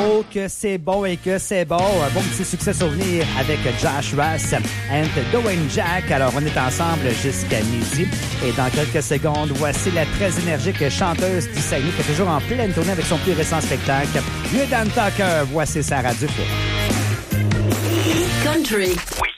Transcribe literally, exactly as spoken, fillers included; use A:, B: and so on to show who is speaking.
A: Oh, que c'est bon et que c'est bon. Un bon petit succès souvenir avec Josh Russ and Dwayne Jack. Alors, on est ensemble jusqu'à midi. Et dans quelques secondes, voici la très énergique chanteuse du Saguenay qui est toujours en pleine tournée avec son plus récent spectacle. Mieux Dan Tucker, voici Sarah Dufour.
B: Country.
C: We